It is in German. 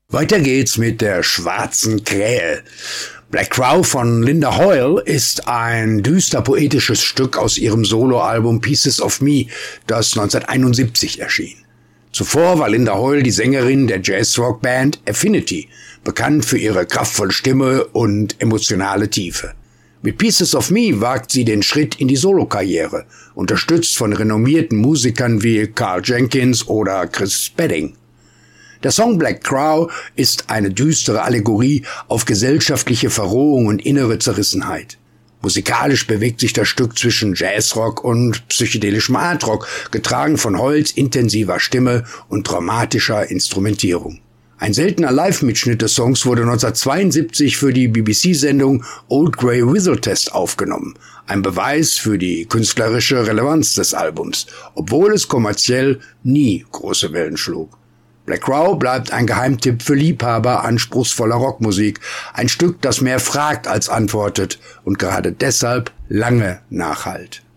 Weiter geht's mit der schwarzen Krähe. Black Crow von Linda Hoyle ist ein düster poetisches Stück aus ihrem Soloalbum Pieces of Me, das 1971 erschien. Zuvor war Linda Hoyle die Sängerin der Jazz-Rock-Band Affinity, bekannt für ihre kraftvolle Stimme und emotionale Tiefe. Mit Pieces of Me wagt sie den Schritt in die Solokarriere, unterstützt von renommierten Musikern wie Carl Jenkins oder Chris Spedding. Der Song Black Crow ist eine düstere Allegorie auf gesellschaftliche Verrohung und innere Zerrissenheit. Musikalisch bewegt sich das Stück zwischen Jazzrock und psychedelischem Artrock, getragen von Hoyles intensiver Stimme und dramatischer Instrumentierung. Ein seltener Live-Mitschnitt des Songs wurde 1972 für die BBC-Sendung Old Grey Whistle Test aufgenommen, ein Beweis für die künstlerische Relevanz des Albums, obwohl es kommerziell nie große Wellen schlug. Black Crow bleibt ein Geheimtipp für Liebhaber anspruchsvoller Rockmusik, ein Stück, das mehr fragt als antwortet und gerade deshalb lange nachhallt.